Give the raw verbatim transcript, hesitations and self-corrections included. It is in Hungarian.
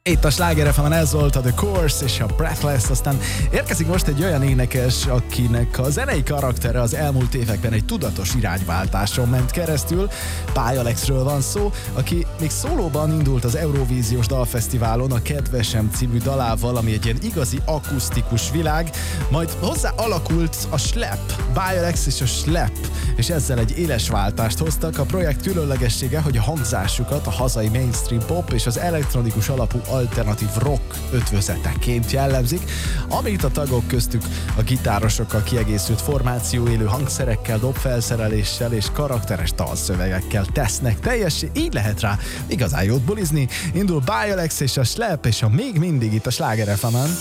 Itt a Sláger ef emen ez volt a The Course és a Breathless, aztán érkezik most egy olyan énekes, akinek a zenei karaktere az elmúlt években egy tudatos irányváltáson ment keresztül. Pályi Alexről van szó, aki még szólóban indult az Eurovíziós Dalfesztiválon a Kedvesem című dalával, ami egy ilyen igazi akusztikus világ, majd hozzá alakult a Slap, Pályi Alex és a Slap, és ezzel egy éles váltást hoztak. A projekt különlegessége, hogy a hangzásukat a hazai mainstream pop és az elektronikus alapú alternatív rock ötvözeteként jellemzik, amit a tagok köztük a gitárosokkal kiegészült formáció élő hangszerekkel, dobfelszereléssel és karakteres dalszövegekkel tesznek teljessé, így lehet rá igazán jót bulizni. Indul Pályi Alex és a Slap, és a még mindig itt a Sláger ef emen.